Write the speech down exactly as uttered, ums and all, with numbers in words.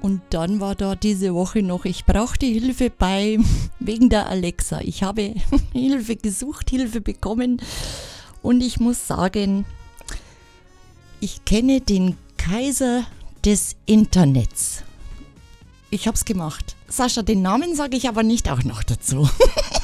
Und dann war da diese Woche noch, ich brauchte Hilfe bei, wegen der Alexa. Ich habe Hilfe gesucht, Hilfe bekommen und ich muss sagen, ich kenne den Kaiser des Internets. Ich hab's gemacht. Sascha, den Namen sage ich aber nicht auch noch dazu.